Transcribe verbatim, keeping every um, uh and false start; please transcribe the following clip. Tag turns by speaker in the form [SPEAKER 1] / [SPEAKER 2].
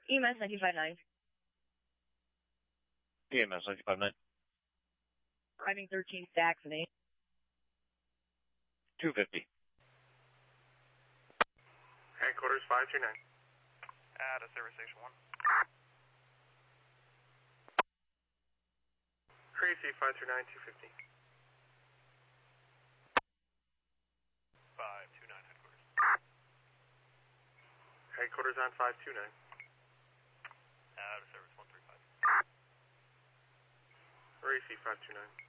[SPEAKER 1] E M S nine five nine.
[SPEAKER 2] E M S nine five nine.
[SPEAKER 1] Driving thirteen stacks and eight.
[SPEAKER 2] two fifty.
[SPEAKER 3] Headquarters five two nine.
[SPEAKER 4] At a service station one.
[SPEAKER 3] Tracy five two nine two fifty.
[SPEAKER 4] five two nine headquarters.
[SPEAKER 3] Headquarters on five two nine.
[SPEAKER 4] At a service one three five.
[SPEAKER 3] Racy five two nine.